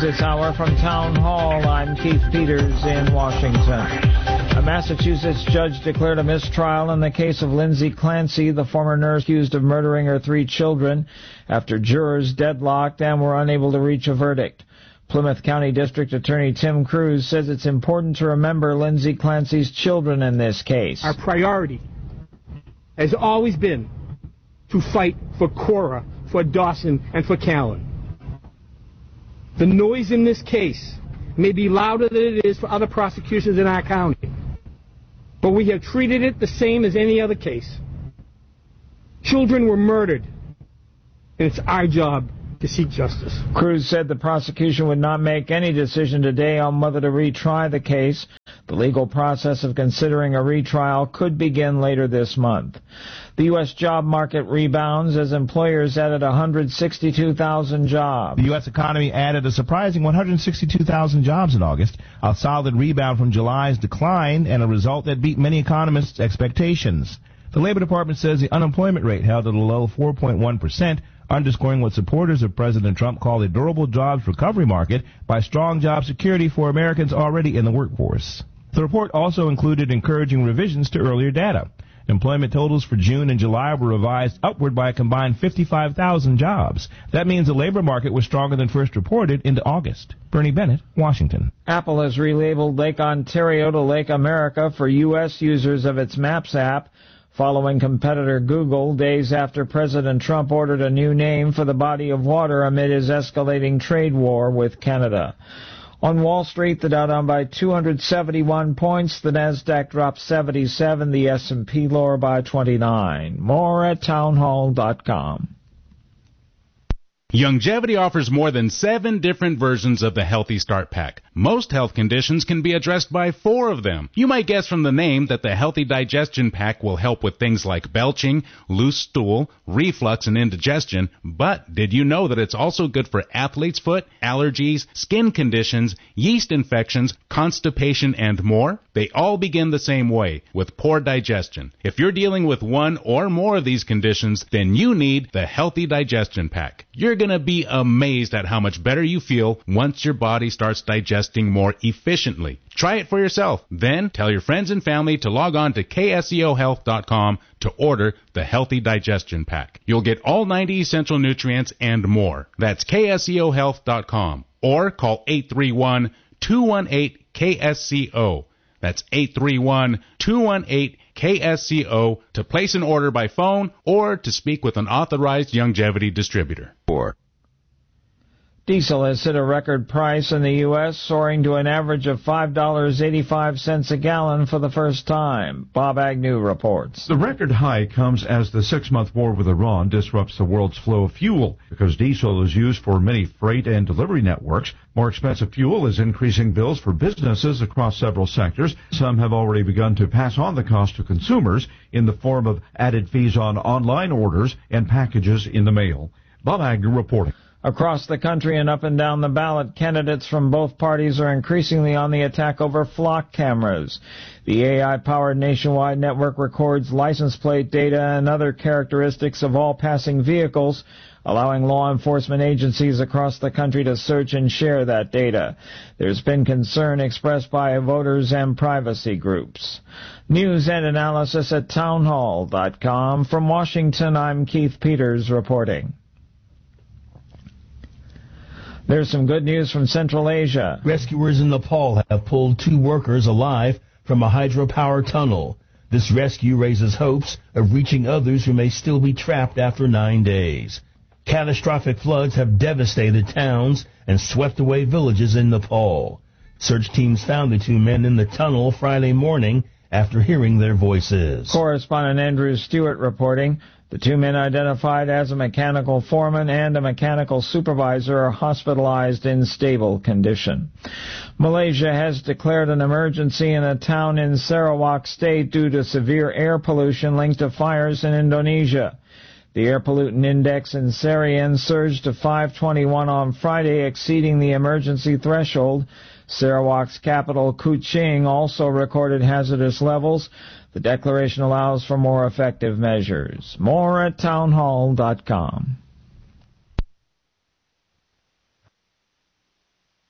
this hour from Town Hall. I'm Keith Peters in Washington. A Massachusetts judge declared a mistrial in the case of Lindsay Clancy, the former nurse accused of murdering her 3 children, after jurors deadlocked and were unable to reach a verdict. Plymouth County District Attorney Tim Cruz says it's important to remember Lindsay Clancy's children in this case. Our priority has always been to fight for Cora, for Dawson, and for Callan. The noise in this case may be louder than it is for other prosecutions in our county, but we have treated it the same as any other case. Children were murdered, and it's our job to seek justice. Cruz said the prosecution would not make any decision today on whether to retry the case. The legal process of considering a retrial could begin later this month. The U.S. job market rebounds as employers added 162,000 jobs. The U.S. economy added a surprising 162,000 jobs in August, a solid rebound from July's decline and a result that beat many economists' expectations. The Labor Department says the unemployment rate held at a low 4.1%, underscoring what supporters of President Trump call a durable jobs recovery market by strong job security for Americans already in the workforce. The report also included encouraging revisions to earlier data. Employment totals for June and July were revised upward by a combined 55,000 jobs. That means the labor market was stronger than first reported into August. Bernie Bennett, Washington. Apple has relabeled Lake Ontario to Lake America for U.S. users of its Maps app, following competitor Google days after President Trump ordered a new name for the body of water amid his escalating trade war with Canada. On Wall Street, the Dow down by 271 points, the Nasdaq dropped 77, the S&P lower by 29. More at townhall.com. Youngevity offers more than 7 different versions of the Healthy Start Pack. Most health conditions can be addressed by 4 of them. You might guess from the name that the Healthy Digestion Pack will help with things like belching, loose stool, reflux, and indigestion, but did you know that it's also good for athlete's foot, allergies, skin conditions, yeast infections, constipation, and more? They all begin the same way, with poor digestion. If you're dealing with one or more of these conditions, then you need the Healthy Digestion Pack. You're going to be amazed at how much better you feel once your body starts digesting more efficiently. Try it for yourself. Then tell your friends and family to log on to KSEOhealth.com to order the Healthy Digestion Pack. You'll get all 90 essential nutrients and more. That's KSEOhealth.com or call 831-218-KSCO. That's 831-218-KSCO to place an order by phone or to speak with an authorized Youngevity distributor. Diesel has hit a record price in the U.S., soaring to an average of $5.85 a gallon for the first time. Bob Agnew reports. The record high comes as the 6-month war with Iran disrupts the world's flow of fuel. Because diesel is used for many freight and delivery networks, more expensive fuel is increasing bills for businesses across several sectors. Some have already begun to pass on the cost to consumers in the form of added fees on online orders and packages in the mail. Bob Agnew reporting. Across the country and up and down the ballot, candidates from both parties are increasingly on the attack over flock cameras. The AI-powered nationwide network records license plate data and other characteristics of all passing vehicles, allowing law enforcement agencies across the country to search and share that data. There's been concern expressed by voters and privacy groups. News and analysis at townhall.com. From Washington, I'm Keith Peters reporting. There's some good news from Central Asia. Rescuers in Nepal have pulled 2 workers alive from a hydropower tunnel. This rescue raises hopes of reaching others who may still be trapped after 9 days. Catastrophic floods have devastated towns and swept away villages in Nepal. Search teams found the 2 men in the tunnel Friday morning after hearing their voices. Correspondent Andrew Stewart reporting. The 2 men identified as a mechanical foreman and a mechanical supervisor are hospitalized in stable condition. Malaysia has declared an emergency in a town in Sarawak State due to severe air pollution linked to fires in Indonesia. The air pollutant index in Serian surged to 521 on Friday, exceeding the emergency threshold. Sarawak's capital, Kuching, also recorded hazardous levels. The declaration allows for more effective measures. More at townhall.com.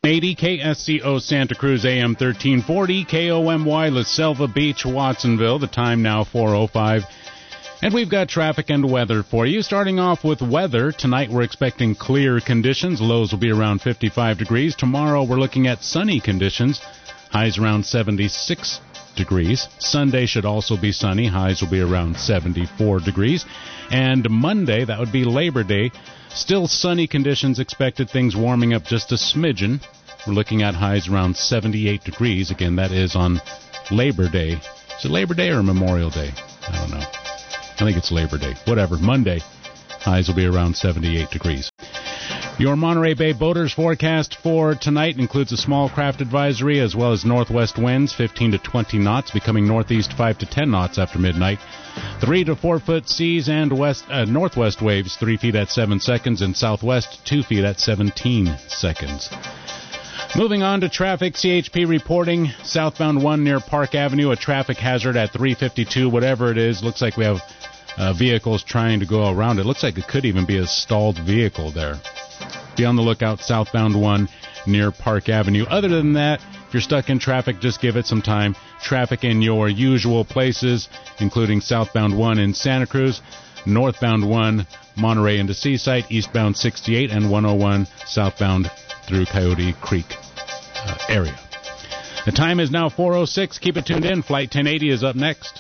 80 KSCO Santa Cruz AM 1340, KOMY La Selva Beach, Watsonville. The time now 4:05. And we've got traffic and weather for you. Starting off with weather, tonight we're expecting clear conditions. Lows will be around 55 degrees. Tomorrow we're looking at sunny conditions. Highs around 76 degrees. Sunday should also be sunny. Highs will be around 74 degrees. And Monday, that would be Labor Day, still sunny conditions expected, things warming up just a smidgen. We're looking at highs around 78 degrees. Again, that is on Labor Day. Is it Labor Day or Memorial Day? I don't know. I think it's Labor Day. Whatever. Monday, highs will be around 78 degrees. Your Monterey Bay boaters forecast for tonight includes a small craft advisory as well as northwest winds 15 to 20 knots, becoming northeast 5 to 10 knots after midnight. 3 to 4 foot seas and northwest waves 3 feet at 7 seconds and southwest 2 feet at 17 seconds. Moving on to traffic, CHP reporting southbound 1 near Park Avenue, a traffic hazard at 352, whatever it is. Looks like we have vehicles trying to go around it. Looks like it could even be a stalled vehicle there. Be on the lookout, southbound 1 near Park Avenue. Other than that, if you're stuck in traffic, just give it some time. Traffic in your usual places, including southbound 1 in Santa Cruz, northbound 1 Monterey into Seaside, eastbound 68 and 101 southbound through Coyote Creek area. The time is now 4:06. Keep it tuned in. Flight 1080 is up next.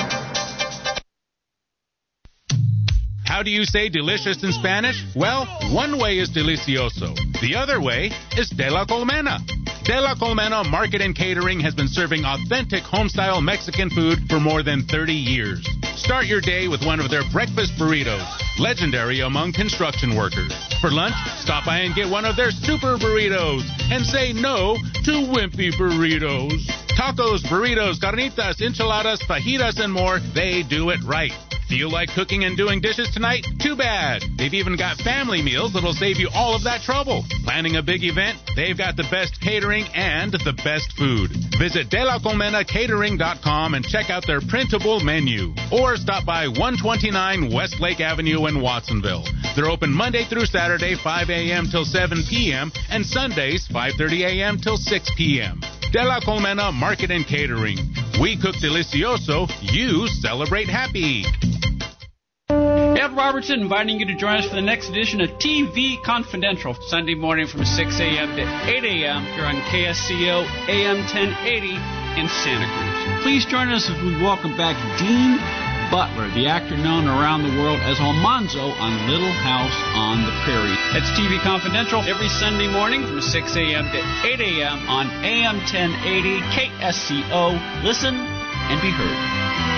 How do you say delicious in Spanish? Well, one way is delicioso. The other way is de la Colmena. De la Colmena Market and Catering has been serving authentic home-style Mexican food for more than 30 years. Start your day with one of their breakfast burritos, legendary among construction workers. For lunch, stop by and get one of their super burritos and say no to wimpy burritos. Tacos, burritos, carnitas, enchiladas, fajitas, and more, they do it right. Feel like cooking and doing dishes tonight? Too bad. They've even got family meals that'll save you all of that trouble. Planning a big event? They've got the best catering and the best food. Visit delacolmenacatering.com and check out their printable menu. Or stop by 129 Westlake Avenue in Watsonville. They're open Monday through Saturday, 5 a.m. till 7 p.m. and Sundays, 5:30 a.m. till 6 p.m. De la Colmena Market and Catering. We cook delicioso, you celebrate happy. Ed Robertson inviting you to join us for the next edition of TV Confidential, Sunday morning from 6 a.m. to 8 a.m. here on KSCO AM 1080 in Santa Cruz. Please join us as we welcome back Dean Butler, the actor known around the world as Almanzo on Little House on the Prairie. It's TV Confidential every Sunday morning from 6 a.m. to 8 a.m. on AM 1080 KSCO. Listen and be heard.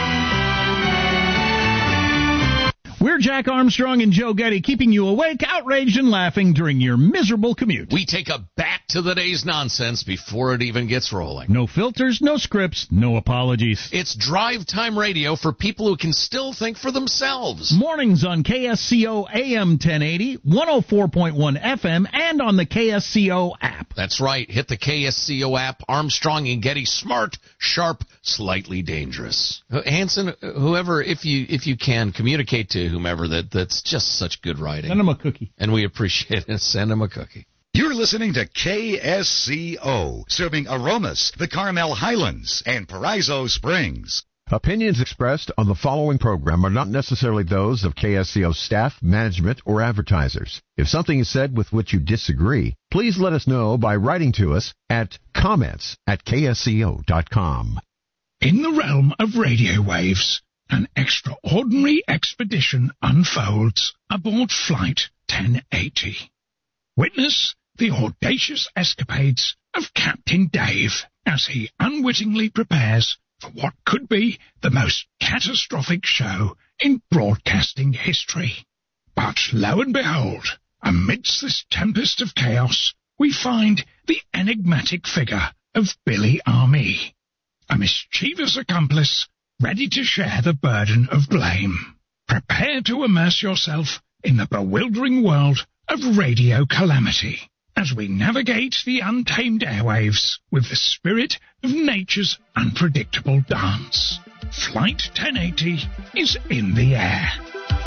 We're Jack Armstrong and Joe Getty, keeping you awake, outraged, and laughing during your miserable commute. We take a back to the day's nonsense before it even gets rolling. No filters, no scripts, no apologies. It's drive time radio for people who can still think for themselves. Mornings on KSCO AM 1080, 104.1 FM, and on the KSCO app. That's right. Hit the KSCO app. Armstrong and Getty, smart, sharp, slightly dangerous. Hanson, whoever, if you can, communicate to whomever that's just such good writing. Send him a cookie. And we appreciate it. Send him a cookie. You're listening to KSCO, serving Aromas, the Carmel Highlands, and Paraiso Springs. Opinions expressed on the following program are not necessarily those of KSCO staff, management, or advertisers. If something is said with which you disagree, please let us know by writing to us at comments@ksco.com. In the realm of radio waves, an extraordinary expedition unfolds aboard Flight 1080. Witness the audacious escapades of Captain Dave as he unwittingly prepares for what could be the most catastrophic show in broadcasting history. But lo and behold, amidst this tempest of chaos, we find the enigmatic figure of Billy Army, a mischievous accomplice ready to share the burden of blame. Prepare to immerse yourself in the bewildering world of radio calamity as we navigate the untamed airwaves with the spirit of nature's unpredictable dance. Flight 1080 is in the air.